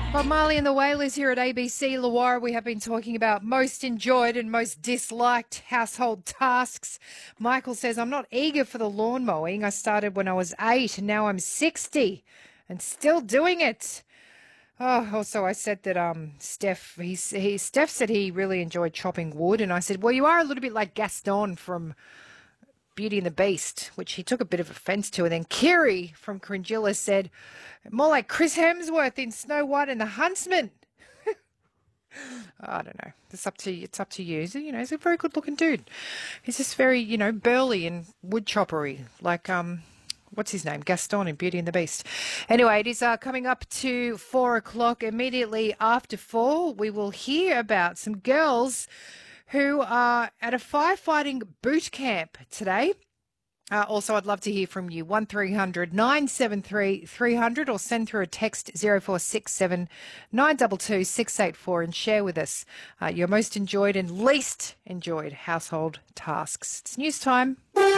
Bob Marley and the Wailers here at ABC Lawara. We have been talking about most enjoyed and most disliked household tasks. Michael says, I'm not eager for the lawn mowing. I started when I was 8 and now I'm 60 and still doing it. Oh, also I said that Steph said he really enjoyed chopping wood, and I said, well, you are a little bit like Gaston from Beauty and the Beast, which he took a bit of offence to. And then Kiri from Cringilla said, more like Chris Hemsworth in Snow White and the Huntsman. I don't know. It's up to you. You know, he's a very good-looking dude. He's just very, burly and wood choppery, like what's his name? Gaston in Beauty and the Beast. Anyway, it is coming up to 4 o'clock. Immediately after 4, we will hear about some girls who are at a firefighting boot camp today. Also, I'd love to hear from you. 1300 973 300 or send through a text 0467 922 684 and share with us your most enjoyed and least enjoyed household tasks. It's news time.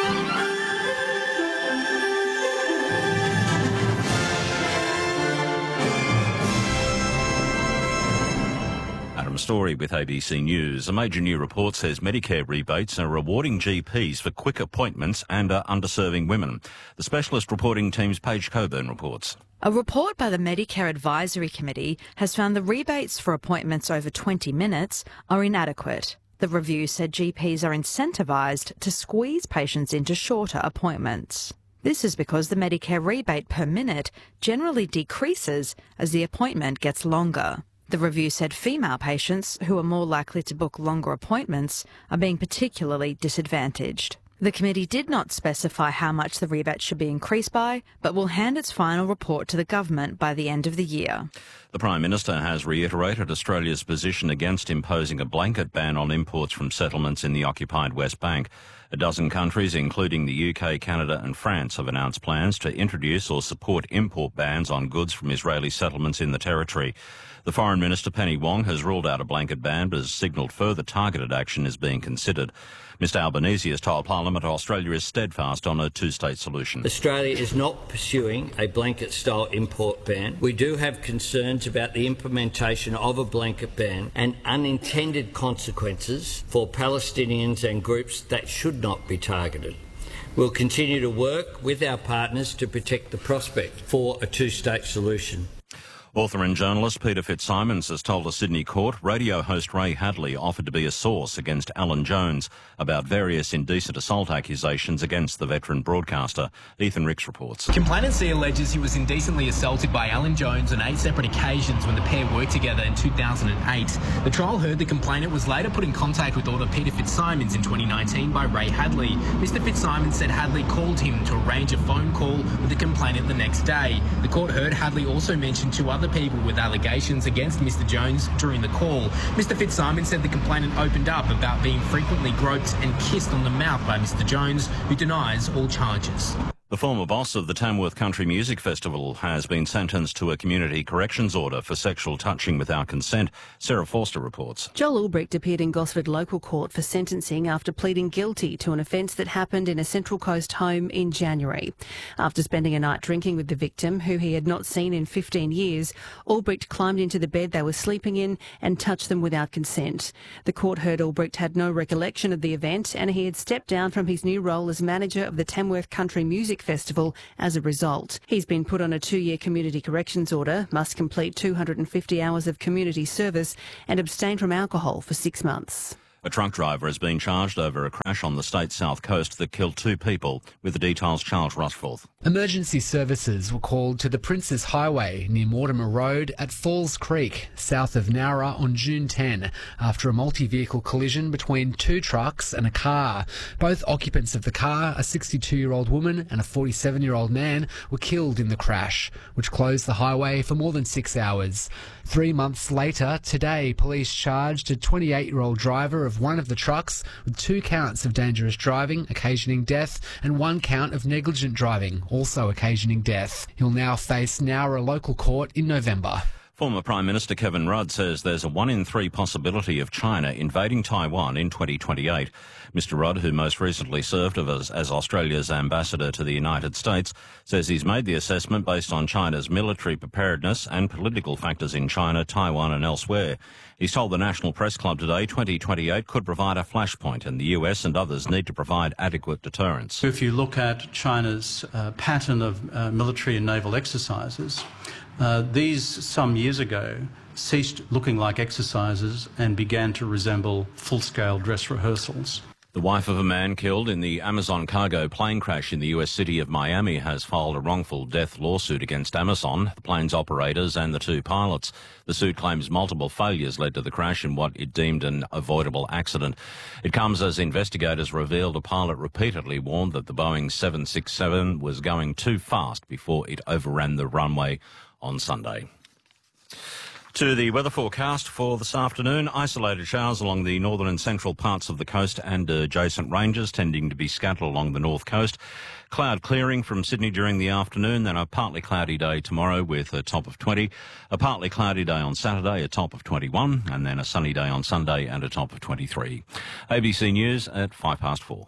Adam Story with ABC News. A major new report says Medicare rebates are rewarding GPs for quick appointments and are underserving women. The specialist reporting team's Paige Coburn reports. A report by the Medicare Advisory Committee has found the rebates for appointments over 20 minutes are inadequate. The review said GPs are incentivised to squeeze patients into shorter appointments. This is because the Medicare rebate per minute generally decreases as the appointment gets longer. The review said female patients, who are more likely to book longer appointments, are being particularly disadvantaged. The committee did not specify how much the rebate should be increased by, but will hand its final report to the government by the end of the year. The Prime Minister has reiterated Australia's position against imposing a blanket ban on imports from settlements in the occupied West Bank. A dozen countries, including the UK, Canada and France, have announced plans to introduce or support import bans on goods from Israeli settlements in the territory. The Foreign Minister, Penny Wong, has ruled out a blanket ban but has signalled further targeted action is being considered. Mr Albanese has told Parliament Australia is steadfast on a two-state solution. Australia is not pursuing a blanket-style import ban. We do have concerns about the implementation of a blanket ban and unintended consequences for Palestinians and groups that should not be targeted. We'll continue to work with our partners to protect the prospect for a two-state solution. Author and journalist Peter Fitzsimons has told a Sydney court radio host Ray Hadley offered to be a source against Alan Jones about various indecent assault accusations against the veteran broadcaster. Ethan Ricks reports. Complainant C alleges he was indecently assaulted by Alan Jones on 8 separate occasions when the pair worked together in 2008. The trial heard the complainant was later put in contact with author Peter Fitzsimons in 2019 by Ray Hadley. Mr Fitzsimons said Hadley called him to arrange a phone call with the complainant the next day. The court heard Hadley also mentioned 2 other people with allegations against Mr Jones during the call. Mr Fitzsimons said the complainant opened up about being frequently groped and kissed on the mouth by Mr Jones, who denies all charges. The former boss of the Tamworth Country Music Festival has been sentenced to a community corrections order for sexual touching without consent. Sarah Forster reports. Joel Ulbricht appeared in Gosford Local Court for sentencing after pleading guilty to an offence that happened in a Central Coast home in January. After spending a night drinking with the victim, who he had not seen in 15 years, Ulbricht climbed into the bed they were sleeping in and touched them without consent. The court heard Ulbricht had no recollection of the event and he had stepped down from his new role as manager of the Tamworth Country Music Festival as a result. He's been put on a 2-year community corrections order, must complete 250 hours of community service and abstain from alcohol for 6 months. A truck driver has been charged over a crash on the state's south coast that killed 2 people. With the details, Charles Rushforth. Emergency services were called to the Princes Highway near Mortimer Road at Falls Creek, south of Nowra, on June 10, after a multi-vehicle collision between 2 trucks and a car. Both occupants of the car, a 62-year-old woman and a 47-year-old man, were killed in the crash, which closed the highway for more than 6 hours. 3 months later, today, police charged a 28-year-old driver of one of the trucks with 2 counts of dangerous driving, occasioning death, and 1 count of negligent driving, also occasioning death. He'll now face Nowra Local Court in November. Former Prime Minister Kevin Rudd says there's a 1 in 3 possibility of China invading Taiwan in 2028. Mr Rudd, who most recently served as Australia's ambassador to the United States, says he's made the assessment based on China's military preparedness and political factors in China, Taiwan and elsewhere. He's told the National Press Club today 2028 could provide a flashpoint and the US and others need to provide adequate deterrence. If you look at China's pattern of military and naval exercises, these some years ago ceased looking like exercises and began to resemble full-scale dress rehearsals. The wife of a man killed in the Amazon cargo plane crash in the US city of Miami has filed a wrongful death lawsuit against Amazon, the plane's operators and the 2 pilots. The suit claims multiple failures led to the crash in what it deemed an avoidable accident. It comes as investigators revealed a pilot repeatedly warned that the Boeing 767 was going too fast before it overran the runway on Sunday. To the weather forecast for this afternoon, isolated showers along the northern and central parts of the coast and adjacent ranges, tending to be scattered along the north coast. Cloud clearing from Sydney during the afternoon, then a partly cloudy day tomorrow with a top of 20, a partly cloudy day on Saturday, a top of 21, and then a sunny day on Sunday and a top of 23. ABC News at 4:05.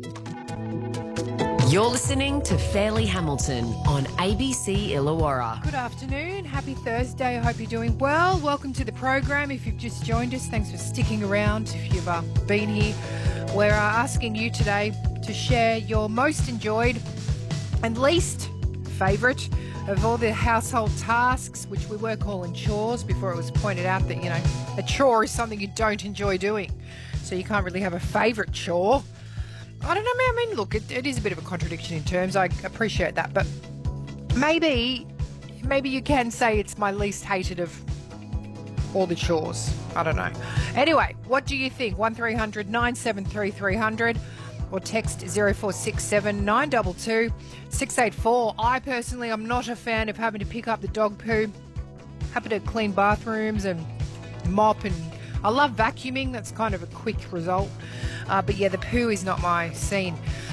You're listening to Fairleigh Hamilton on ABC Illawarra. Good afternoon. Happy Thursday. I hope you're doing well. Welcome to the program. If you've just joined us, thanks for sticking around. If you've been here, we're asking you today to share your most enjoyed and least favourite of all the household tasks, which we were calling chores before it was pointed out that, you know, a chore is something you don't enjoy doing. So you can't really have a favourite chore. I don't know, I mean, look, it is a bit of a contradiction in terms. I appreciate that, but maybe you can say it's my least hated of all the chores. I don't know. Anyway, what do you think? 1300 973 300 or text 0467 922 684. I personally am not a fan of having to pick up the dog poo. Happy to clean bathrooms and mop, and I love vacuuming. That's kind of a quick result. But yeah, the poo is not my scene.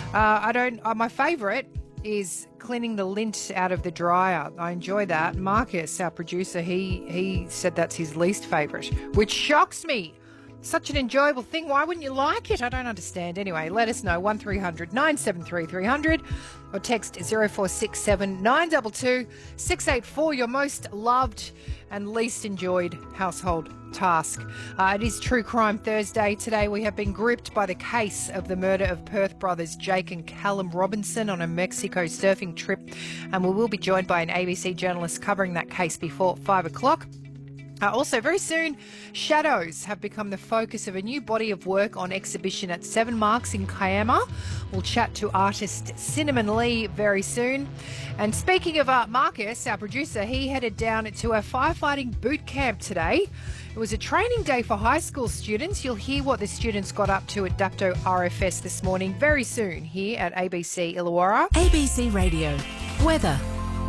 My favourite is cleaning the lint out of the dryer. I enjoy that. Marcus, our producer, he said that's his least favourite, which shocks me. Such an enjoyable thing. Why wouldn't you like it? I don't understand. Anyway, let us know. 1300 973 300 or text 0467 922 684. Your most loved and least enjoyed household task. It is True Crime Thursday. Today we have been gripped by the case of the murder of Perth brothers Jake and Callum Robinson on a Mexico surfing trip, and we will be joined by an ABC journalist covering that case before 5 o'clock. Also, very soon, shadows have become the focus of a new body of work on exhibition at 7 Marks in Kiama. We'll chat to artist Cinnamon Lee very soon. And speaking of Marcus, our producer, he headed down to a firefighting boot camp today. It was a training day for high school students. You'll hear what the students got up to at Dapto RFS this morning very soon here at ABC Illawarra. ABC Radio. Weather.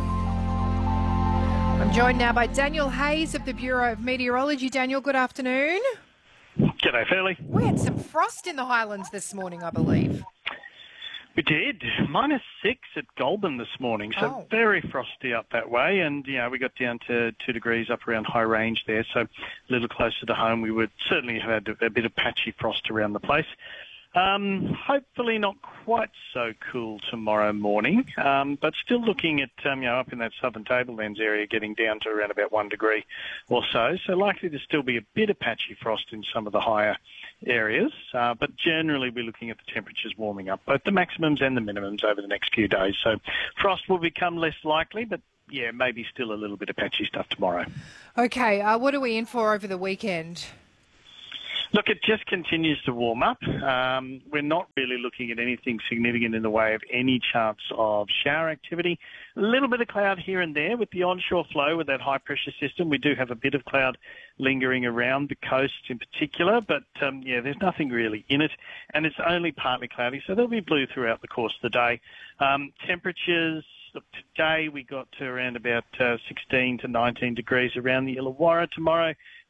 I'm joined now by Daniel Hayes of the Bureau of Meteorology. Daniel, good afternoon. G'day, Fairleigh. We had some frost in the Highlands this morning, I believe. We did. -6 at Goulburn this morning, so very frosty up that way. And, you know, we got down to 2 degrees up around High Range there, so a little closer to home. We would certainly have had a bit of patchy frost around the place. Hopefully not quite so cool tomorrow morning, but still looking at, up in that southern tablelands area, getting down to around about 1 degree or so. So likely to still be a bit of patchy frost in some of the higher areas, but generally we're looking at the temperatures warming up, both the maximums and the minimums over the next few days. So frost will become less likely, but yeah, maybe still a little bit of patchy stuff tomorrow. Okay, what are we in for over the weekend? Look, it just continues to warm up. We're not really looking at anything significant in the way of any chance of shower activity. A little bit of cloud here and there with the onshore flow with that high-pressure system. We do have a bit of cloud lingering around the coast in particular, but, there's nothing really in it, and it's only partly cloudy, so there'll be blue throughout the course of the day. Temperatures, look, today we got to around about 16 to 19 degrees around the Illawarra. Tomorrow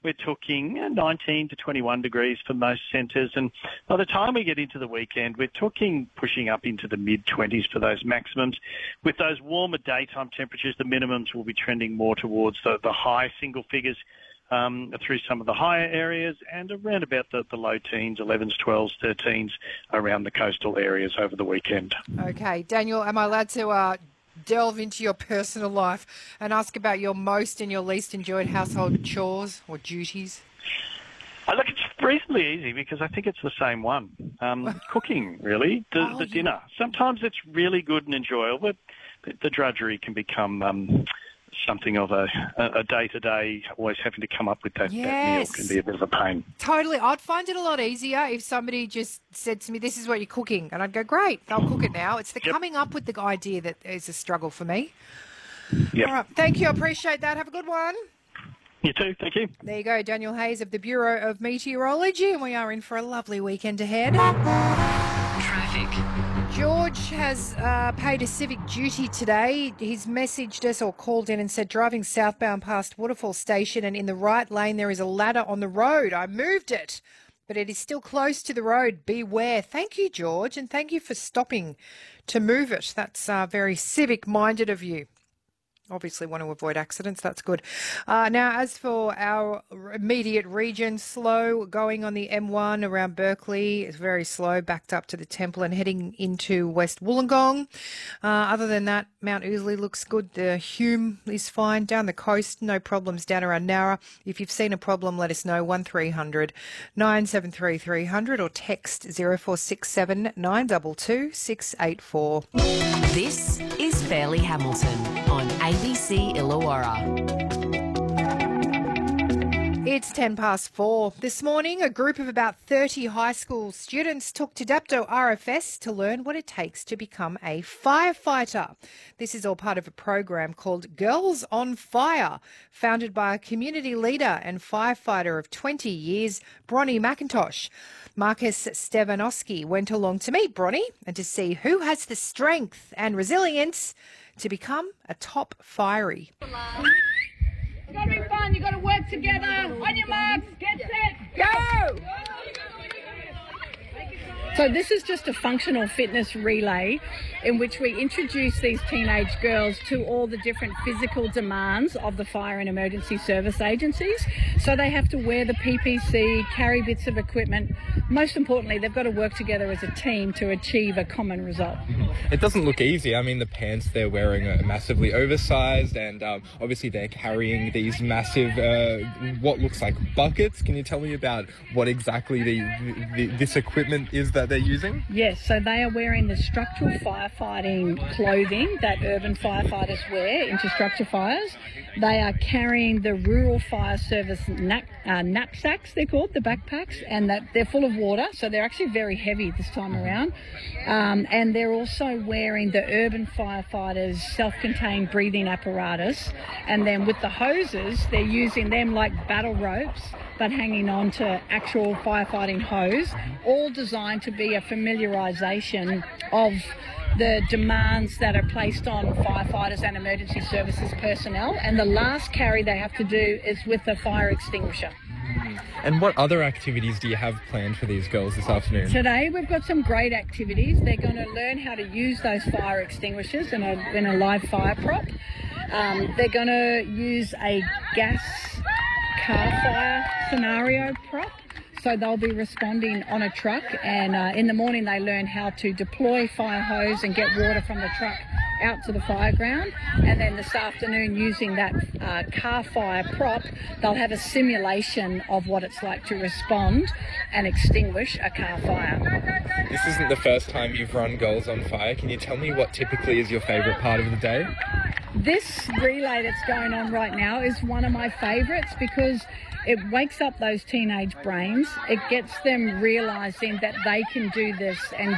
we're talking 19 to 21 degrees for most centres. And by the time we get into the weekend, we're talking pushing up into the mid-20s for those maximums. With those warmer daytime temperatures, the minimums will be trending more towards the high single figures through some of the higher areas, and around about the low teens, 11s, 12s, 13s around the coastal areas over the weekend. Okay, Daniel, am I allowed to delve into your personal life and ask about your most and your least enjoyed household chores or duties? Look, it's reasonably easy because I think it's the same one. Cooking, really, the dinner. Sometimes it's really good and enjoyable, but the drudgery can become something of a day-to-day, always having to come up with that meal can be a bit of a pain. Totally. I'd find it a lot easier if somebody just said to me, this is what you're cooking. And I'd go, great, I'll cook it now. It's the coming up with the idea that is a struggle for me. Yep. All right. Thank you. I appreciate that. Have a good one. You too. Thank you. There you go. Daniel Hayes of the Bureau of Meteorology. And we are in for a lovely weekend ahead. Traffic. George has paid a civic duty today. He's messaged us or called in and said, driving southbound past Waterfall Station and in the right lane there is a ladder on the road. I moved it, but it is still close to the road. Beware. Thank you, George, and thank you for stopping to move it. That's very civic-minded of you. Obviously want to avoid accidents. That's good. Now, as for our immediate region, slow going on the M1 around Berkeley. It's very slow, backed up to the Temple and heading into West Wollongong. Other than that, Mount Ousley looks good. The Hume is fine. Down the coast, no problems down around Nowra. If you've seen a problem, let us know. 1300 973 300 or text 0467 922 684. This is Fairleigh Hamilton on ABC Illawarra. It's 4:10. This morning, a group of about 30 high school students took to Dapto RFS to learn what it takes to become a firefighter. This is all part of a program called Girls on Fire, founded by a community leader and firefighter of 20 years, Bronnie McIntosh. Marcus Stevanowski went along to meet Bronnie and to see who has the strength and resilience to become a top fiery. It's got to be fun. You've got to work together. On your marks, get set, go! So this is just a functional fitness relay in which we introduce these teenage girls to all the different physical demands of the fire and emergency service agencies. So they have to wear the PPC, carry bits of equipment. Most importantly, they've got to work together as a team to achieve a common result. It doesn't look easy. I mean, the pants they're wearing are massively oversized, and obviously they're carrying these massive, what looks like buckets. Can you tell me about what exactly this equipment is that they're using? Yes, so they are wearing the structural firefighting clothing that urban firefighters wear into structure fires. They are carrying the rural fire service knapsacks, they're called, the backpacks, and that they're full of water, so they're actually very heavy this time around. And they're also wearing the urban firefighters' self-contained breathing apparatus, and then with the hoses, they're using them like battle ropes, but hanging on to actual firefighting hose, all designed to be a familiarisation of the demands that are placed on firefighters and emergency services personnel. And the last carry they have to do is with a fire extinguisher. And what other activities do you have planned for these girls this afternoon? Today we've got some great activities. They're going to learn how to use those fire extinguishers in a live fire prop. They're going to use a gas car fire scenario prop. So they'll be responding on a truck, and in the morning they learn how to deploy fire hose and get water from the truck out to the fire ground. And then this afternoon, using that car fire prop, they'll have a simulation of what it's like to respond and extinguish a car fire. This isn't the first time you've run Girls on Fire. Can you tell me what typically is your favourite part of the day? This relay that's going on right now is one of my favourites because it wakes up those teenage brains. It gets them realising that they can do this and